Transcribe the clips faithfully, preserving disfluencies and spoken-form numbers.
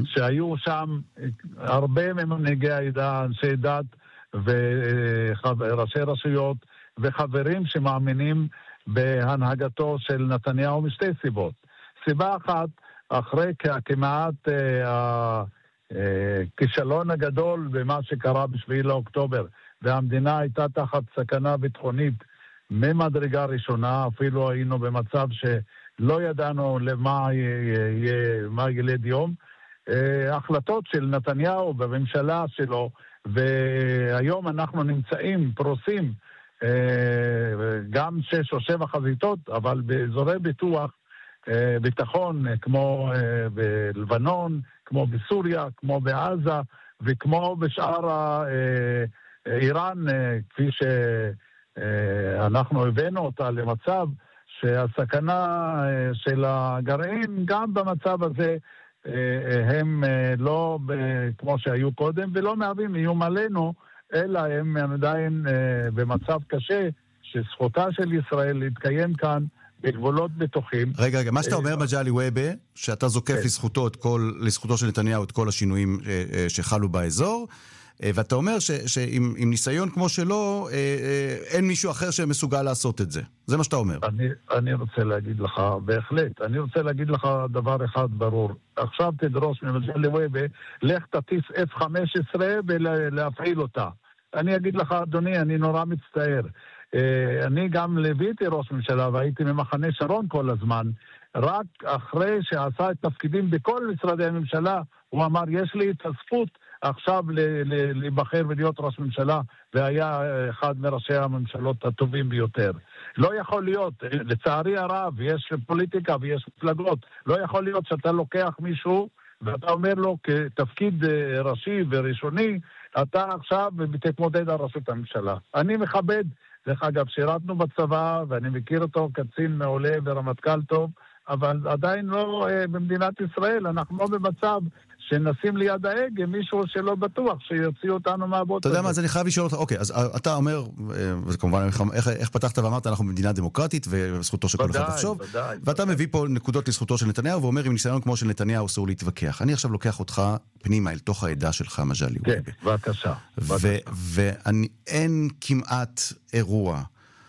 שהיו שם הרבה ממנהיגי העדה, אנשי דת וראשי רשויות וחברים שמאמינים בהנהגתו של נתניהו משתי סיבות. סיבה אחת, אחרי כמעט הכישלון הגדול במה שקרה בשביעי לאוקטובר, והמדינה הייתה תחת סכנה ביטחונית ממדרגה ראשונה, אפילו היינו במצב שלא ידענו למה יהיה, מה ילד יום. החלטות של נתניהו בממשלה שלו, והיום אנחנו נמצאים פרוסים גם שש או שבע חזיתות, אבל באזורי ביטוח, ביטחון, כמו בלבנון, כמו בסוריה, כמו בעזה, וכמו בשאר איראן, כפי שאנחנו הבאנו אותה למצב שהסכנה של הגרעין, גם במצב הזה, הם לא כמו שהיו קודם, ולא מהווים איום עלינו, אלא הם עדיין במצב קשה, שזכותה של ישראל להתקיים כאן בגבולות בטוחים. רגע, רגע, מה שאתה אומר, מג'לי וויבה, שאתה זוקף לזכותו את כל, לזכותו של נתניהו את כל השינויים שחלו באזור, ואתה אומר שעם ניסיון כמו שלו, אין מישהו אחר שמסוגל לעשות את זה. זה מה שאתה אומר. אני, אני רוצה להגיד לך, בהחלט, אני רוצה להגיד לך דבר אחד ברור. עכשיו תדרוש ממג'לי וויבה, לך תטיס אף חמש עשרה ולהפעיל אותה. אני אגיד לך, אדוני, אני נורא מצטער. אני גם לביתי ראש ממשלה והייתי ממחנה שרון כל הזמן, רק אחרי שעשה את תפקידים בכל משרדי הממשלה, הוא אמר, יש לי את הזכות עכשיו להיבחר ולהיות ראש ממשלה, והיה אחד מראשי הממשלות הטובים ביותר. לא יכול להיות, לצערי הרב, יש פוליטיקה ויש מפלגות, לא יכול להיות שאתה לוקח מישהו ואתה אומר לו כתפקיד ראשי וראשוני, אתה עכשיו תתמודד על ראשות הממשלה. אני מכבד, דרך אגב, שירתנו בצבא, ואני מכיר אותו קצין מעולה ורמטכ"ל טוב, אבל עדיין לא במדינת ישראל, אנחנו לא במצב שנשים ליד ההגה מישהו שלא בטוח שיוציא אותנו מהבוט. אתה יודע מה, אז אני חייב לשאול אותך, אוקיי, אז אתה אומר, וכמובן, איך, איך פתחת ואמרת, אנחנו במדינה דמוקרטית, וזכותו שכל אחד תחשוב, ואתה מביא פה נקודות לזכותו של נתניהו, ואומר, עם ניסיון כמו של נתניהו, אסור להתווכח. אני עכשיו לוקח אותך פנימה אל תוך העדה שלך, מג'לי וויבה. כן, בבקשה. ואין כמעט אירוע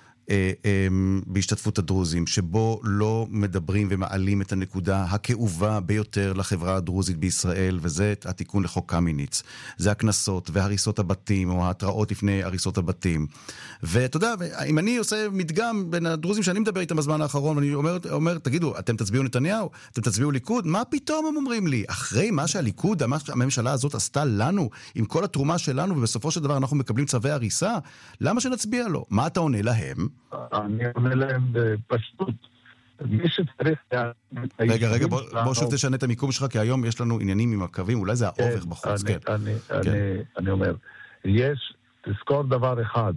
בהשתתפות הדרוזים, שבו לא מדברים ומעלים את הנקודה הכאובה ביותר לחברה הדרוזית בישראל, וזה התיקון לחוק קמיניץ. זה הכנסות והריסות הבתים, או ההתראות לפני הריסות הבתים. ואתה יודע, אם אני עושה מדגם בין הדרוזים שאני מדבר איתם בזמן האחרון, ואני אומר, אומר, תגידו, אתם תצביעו נתניהו? אתם תצביעו ליכוד? מה פתאום הם אומרים לי? אחרי מה שהליכוד, מה הממשלה הזאת עשתה לנו, עם כל התרומה שלנו, ובסופו של דבר אנחנו מקבלים צווי הריסה, למה שנצביע לו? מה אתה עונה להם? אני עונה להם בפשטות. מי שצריך... רגע, רגע, בוא שוב תשנה את המיקום שלך, כי היום יש לנו עניינים עם הקווים, אולי זה האובך בחוץ, כן. אני אומר, יש, תזכור דבר אחד,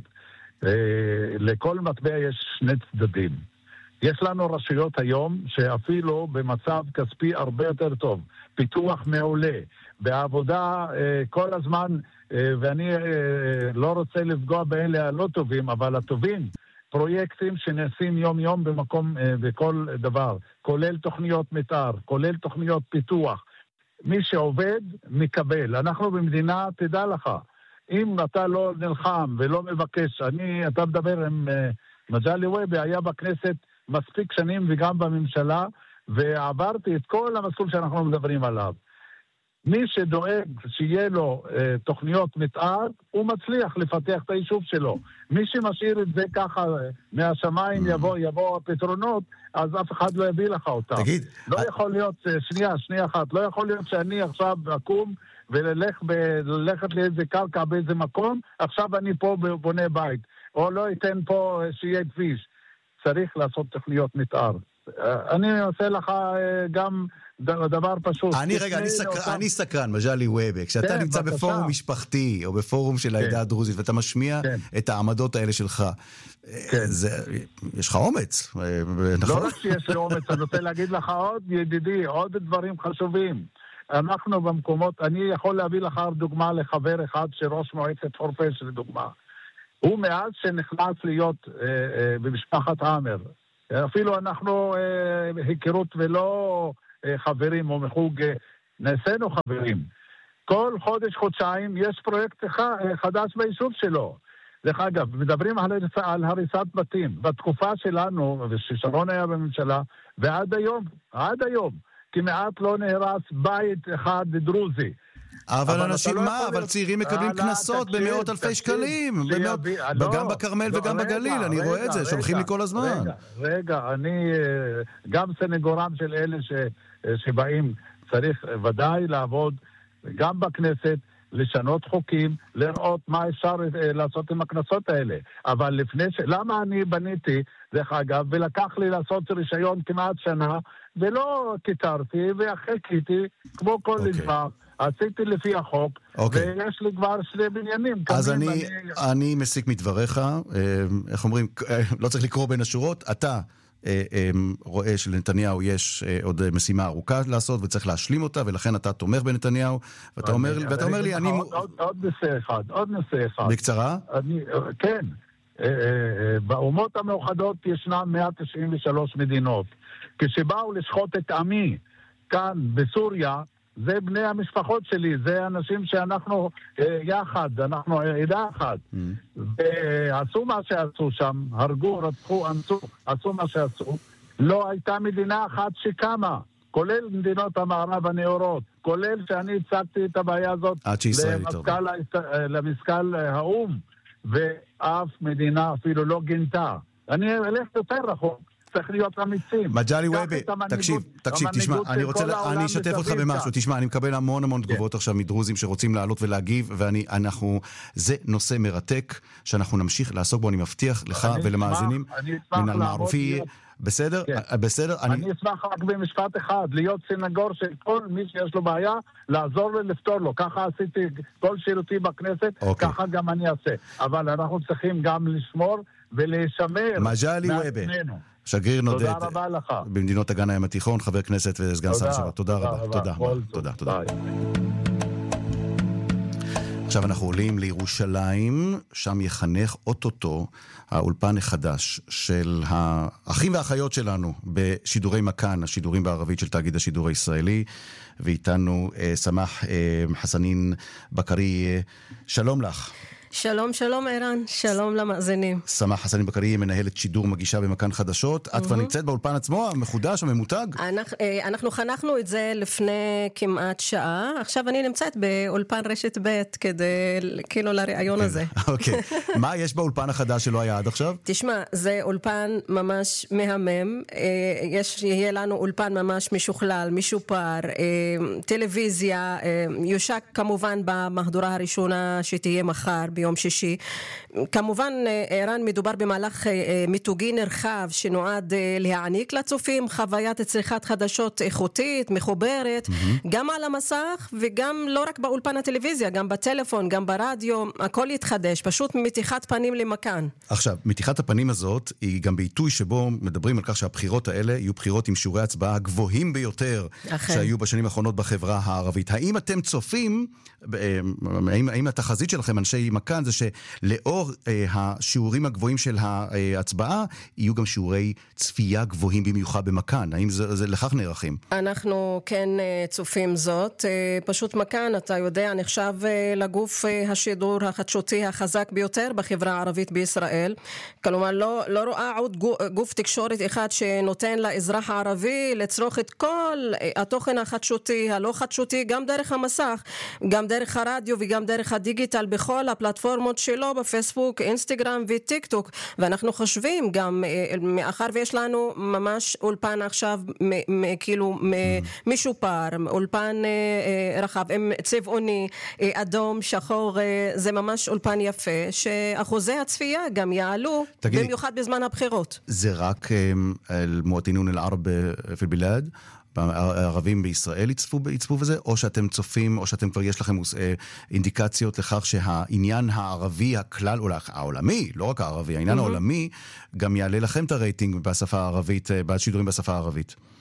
לכל מטבע יש שני צדדים. יש לנו רשויות היום שאפילו במצב כספי הרבה יותר טוב, פיתוח מעולה, בעבודה כל הזמן, ואני לא רוצה לפגוע באלה הלא טובים, אבל הטובים, פרויקטים שנעשים יום יום במקום, בכל דבר, כולל תוכניות מתאר, כולל תוכניות פיתוח. מי שעובד מקבל. אנחנו במדינה, תדע לך, אם אתה לא נלחם ולא מבקש, אני, אתה מדבר עם מג'לי וויבה, היה בכנסת מספיק שנים וגם בממשלה, ועברתי את כל המסלול שאנחנו מדברים עליו. מי שדואג שיהיה לו אה, תוכניות מתאר, הוא מצליח לפתח את היישוב שלו. מי שמשאיר את זה ככה מהשמיים יבוא, יבוא הפתרונות, אז אף אחד לא יביא לך אותם. תגיד. לא I... יכול להיות, שנייה, שנייה אחת, לא יכול להיות שאני עכשיו אקום וללך ללכת לאיזה קרקע באיזה מקום, עכשיו אני פה בונה בית, או לא אתן פה שיהיה כביש. צריך לעשות תוכניות מתאר. אני עושה לך גם דבר פשוט. אני רגע, אני סקרן, אני סקרן, מג'לי וויבה, כשאתה נמצא בפורום משפחתי, או בפורום של העדה הדרוזית, ואתה משמיע את העמדות האלה שלך, יש לך אומץ, נכון? לא רק שיש לי אומץ, אני רוצה להגיד לך עוד, ידידי, עוד דברים חשובים. אנחנו במקומות, אני יכול להביא לך דוגמה לחבר אחד שראש מועצת חורפיש, לדוגמה. הוא מאז שנכנס להיות במשפחת עמר, אפילו אנחנו הכירות ולא חברים או מחוג, נעשינו חברים. כל חודש, חודשיים, יש פרויקט חדש ביישוב שלו. דרך אגב, מדברים על, על הריסת בתים. בתקופה שלנו, וששרון היה בממשלה, ועד היום, עד היום, כמעט לא נהרס בית אחד דרוזי. אבל אנשים מה? אבל צעירים מקבלים כנסות במאות אלפי שקלים. גם בכרמל וגם בגליל, אני רואה את זה, שולחים לי כל הזמן. רגע, אני גם סנגורם של אלה שבאים, צריך ודאי לעבוד גם בכנסת, לשנות חוקים, לראות מה אפשר לעשות עם הכנסות האלה. אבל לפני ש... למה אני בניתי, דרך אגב, ולקח לי לעשות רישיון כמעט שנה, ולא קיטרתי וחיכיתי, כמו כל okay. דבר. עשיתי לפי החוק, okay. ויש לי כבר שני בניינים. אז אני, אני... אני מסיק מדבריך, איך אומרים, לא צריך לקרוא בין השורות, אתה רואה שלנתניהו יש עוד משימה ארוכה לעשות וצריך להשלים אותה, ולכן אתה תומך בנתניהו, ואתה אומר, ואתה אומר לי, אני... עוד נושא אחד, עוד נושא אחד. בקצרה? כן. באומות המאוחדות ישנם מאה תשעים ושלוש מדינות. כשבאו לשחוט את עמי כאן בסוריה, זה בני המשפחות שלי, זה אנשים שאנחנו אה, יחד, אנחנו עדה אחת. Mm. ועשו מה שעשו שם, הרגו, רצחו, אנסו, עשו מה שעשו. לא הייתה מדינה אחת שקמה, כולל מדינות המערב הנאורות, כולל שאני הצגתי את הבעיה הזאת למזכ"ל, למזכ"ל האום, ואף מדינה אפילו לא גינתה. אני אלך יותר רחוק. צריך להיות אמיצים. מג'לי וויבה, תקשיב, תקשיב, תשמע, אני רוצה, אני אשתף אותך במשהו, תשמע, אני מקבל המון המון תגובות עכשיו מדרוזים שרוצים לעלות ולהגיב, ואני, אנחנו, זה נושא מרתק, שאנחנו נמשיך לעסוק בו, אני מבטיח לך ולמאזינים, מן אל-מערופי, בסדר? בסדר? אני אשמח רק במשפט אחד, להיות סנגור של כל מי שיש לו בעיה, לעזור לו לפתור לו. ככה עשיתי כל שירותי בכנסת, ככה גם אני אעשה. אבל אנחנו צריכים גם לשמור ולשמר מעצמנו. שגריר נודד תודה רבה לך. במדינות אגן הים התיכון, חבר כנסת וסגן שר לשעבר. תודה רבה. תודה, תודה, תודה. עכשיו אנחנו עולים לירושלים, שם יחנך אוטוטו האולפן החדש של האחים והאחיות שלנו בשידורי מכאן, השידורים בערבית של תאגיד השידור הישראלי, ואיתנו סמח חסנין בקרי. שלום לך. שלום, שלום ערן, שלום למאזינים. סמח חסנין בקרי, מנהלת שידור מגישה במכאן חדשות. את כבר נמצאת באולפן עצמו, המחודש, הממותג? אנחנו חנכנו את זה לפני כמעט שעה. עכשיו אני נמצאת באולפן רשת ב' כדי, כאילו, לרעיון הזה. אוקיי. מה יש באולפן החדש שלא היה עד עכשיו? תשמע, זה אולפן ממש מהמם. יש, יהיה לנו אולפן ממש משוכלל, משופר, טלוויזיה, יושק כמובן במהדורה הראשונה שתהיה מחר, ביום שישי. כמובן, ערן, מדובר במהלך מיתוגי נרחב שנועד להעניק לצופים חוויית צריכת חדשות איכותית, מחוברת, mm-hmm. גם על המסך וגם לא רק באולפן הטלוויזיה, גם בטלפון, גם ברדיו, הכל יתחדש, פשוט מתיחת פנים למכאן. עכשיו, מתיחת הפנים הזאת היא גם בעיתוי שבו מדברים על כך שהבחירות האלה יהיו בחירות עם שיעורי הצבעה הגבוהים ביותר אחרי. שהיו בשנים האחרונות בחברה הערבית. האם אתם צופים, האם, האם התחזית שלכם, אנשי מכאן, זה שלאור אה, השיעורים הגבוהים של ההצבעה, יהיו גם שיעורי צפייה גבוהים במיוחד במכאן? האם זה, זה לכך נערכים? אנחנו כן צופים זאת. פשוט מכאן, אתה יודע, נחשב לגוף השידור החדשותי החזק ביותר בחברה הערבית בישראל. כלומר, לא, לא רואה עוד גוף תקשורת אחד שנותן לאזרח הערבי לצרוך את כל התוכן החדשותי, הלא חדשותי, גם דרך המסך, גם דרך הרדיו וגם דרך הדיגיטל, בכל הפלטפורמות שלו, בפייסבוק, אינסטגרם וטיק טוק. ואנחנו חושבים גם, מאחר ויש לנו ממש אולפן עכשיו, כאילו משופר, אולפן רחב, צבעוני, אדום, שחור, זה ממש אולפן יפה, שאחוזי הצפייה גם יעלו, במיוחד בזמן הבחירות. זה רק מואטינון אל-ערב פי-אל-בלاد? הערבים בישראל יצפו, יצפו בזה, או שאתם צופים, או שאתם כבר יש לכם אינדיקציות לכך שהעניין הערבי הכלל, או העולמי, לא רק הערבי, העניין העולמי, גם יעלה לכם את הרייטינג בשפה הערבית, בשידורים בשפה הערבית?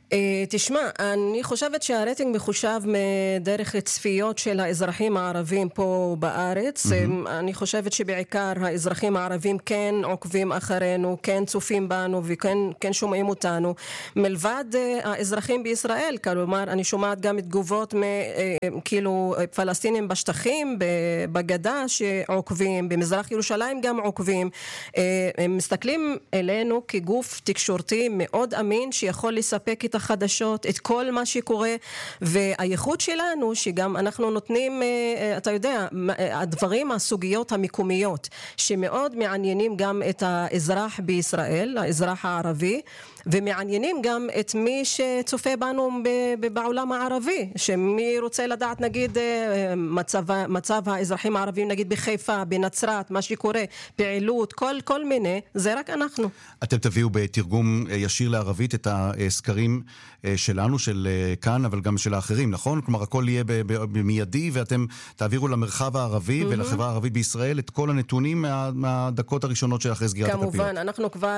תשמע, אני חושבת שהרייטינג מחושב מדרך צפיות של האזרחים הערבים פה בארץ. Mm-hmm. אני חושבת שבעיקר האזרחים הערבים כן עוקבים אחרינו, כן צופים בנו וכן כן שומעים אותנו. מלבד האזרחים בישראל, כלומר, אני שומעת גם תגובות כאילו פלסטינים בשטחים, בגדה שעוקבים, במזרח ירושלים גם עוקבים. הם מסתכלים אלינו כגוף תקשורתי מאוד אמין שיכול לספק את החדשות, את כל מה שקורה, והייחוד שלנו שגם אנחנו נותנים, אתה יודע, הדברים, הסוגיות המקומיות שמאוד מעניינים גם את האזרח בישראל, האזרח הערבי, ומעניינים גם את מי שצופה בנו בעולם הערבי, שמי רוצה לדעת נגיד מצב, מצב האזרחים הערבים נגיד בחיפה, בנצרת, מה שקורה, פעילות, כל, כל מיני, זה רק אנחנו. אתם תביאו בתרגום ישיר לערבית את הסקרים שלנו, של כאן, אבל גם של האחרים, נכון? כלומר, הכל יהיה במיידי, ואתם תעבירו למרחב הערבי mm-hmm. ולחברה הערבית בישראל את כל הנתונים מה, מהדקות הראשונות של אחרי סגירת הכפיות. כמובן, אנחנו כבר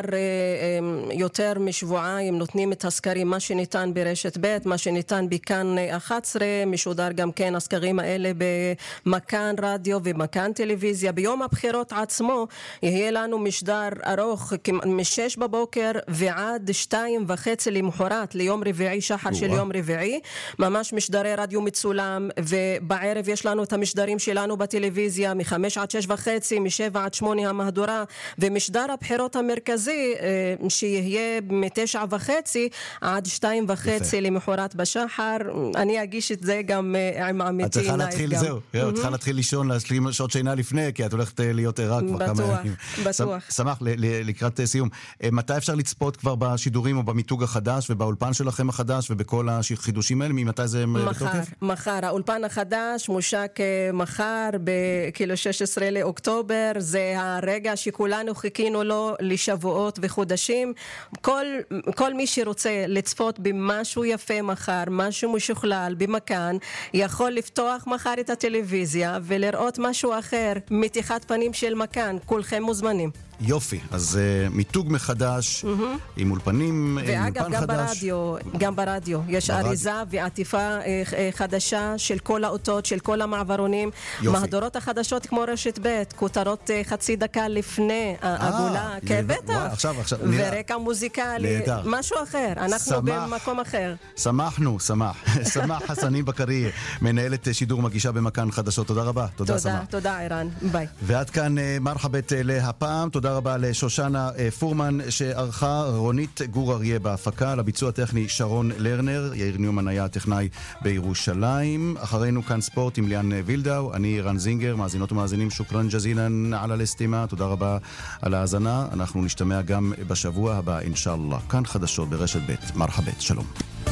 יותר משבועיים נותנים את הסקרים, מה שניתן ברשת ב', מה שניתן בכאן אחת עשרה, משודר גם כן הסקרים האלה במכאן רדיו ומכאן טלוויזיה. ביום הבחירות עצמו יהיה לנו משדר ארוך משש בבוקר ועד שתיים וחצי למחרת ליום רביעי, שחר של יום רביעי, ממש משדרי רדיו מצולם, ובערב יש לנו את המשדרים שלנו בטלוויזיה מחמש עד שש וחצי, משבע עד שמונה המהדורה, ומשדר הבחירות המרכזי שיהיה מתשע וחצי עד שתיים וחצי למחרת בשחר. אני אגיש את זה גם עם עמיתי. את צריכה להתחיל, זהו, את צריכה להתחיל לישון, להשלים שעות שינה לפני, כי את הולכת להיות ערה כבר כמה ימים. בטוח. שמח, לקראת סיום. מתי אפשר לצפות כבר בשידורים או במיתוג החדש ובאולפן שלכם החדש ובכל החידושים האלה? ממתי זה בתוקף? מחר. האולפן החדש מושק מחר בכאילו שש עשרה לאוקטובר. זה הרגע שכולנו חיכינו לו לשבועות וחודשים. כל, כל מי שרוצה לצפות במשהו יפה מחר, משהו משוכלל במכאן, יכול לפתוח מחר את הטלוויזיה ולראות משהו אחר, מתיחת פנים של מכאן. כולכם מוזמנים. יופי, אז uh, מיתוג מחדש, mm-hmm. עם אולפנים, ואגב, עם גם חדש. ברדיו, גם ברדיו, יש ברדיו. אריזה ועטיפה uh, חדשה של כל האותות, של כל המעברונים, יופי. מהדורות החדשות כמו רשת ב', כותרות uh, חצי דקה לפני הגולה, כן, בטח, עכשיו, עכשיו, ורקע מוזיקלי, משהו אחר, אנחנו שמח, במקום אחר. שמחנו, שמח, שמח חסני בקרי, מנהלת שידור מגישה במכאן חדשות, תודה רבה, תודה, תודה שמח. תודה ערן, ביי. ועד כאן מרחבת להפעם, תודה רבה לשושנה פורמן שערכה, רונית גור אריה בהפקה, לביצוע הטכני שרון לרנר, יאיר ניומן היה הטכנאי בירושלים. אחרינו כאן ספורט עם ליאן וילדאו, אני רן זינגר, מאזינות ומאזינים, שוקרן ג'זילן על הלסטימה, תודה רבה על ההאזנה, אנחנו נשתמע גם בשבוע הבא אינשאללה. כאן חדשות ברשת ב', מרחבת, שלום.